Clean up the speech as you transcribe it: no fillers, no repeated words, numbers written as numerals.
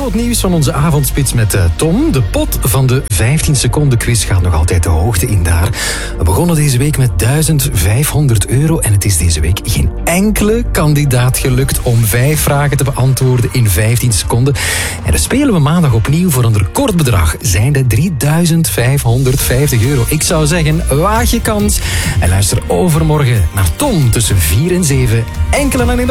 groot nieuws van onze avondspits met Tom. De pot van de 15 seconden quiz gaat nog altijd de hoogte in daar. We begonnen deze week met €1500 en het is deze week geen enkele kandidaat gelukt om 5 vragen te beantwoorden in 15 seconden. En dan spelen we maandag opnieuw voor een recordbedrag. Zijn de €3550. Ik zou zeggen, waag je kans en luister overmorgen naar Tom tussen 4 en 7. Enkele aan in de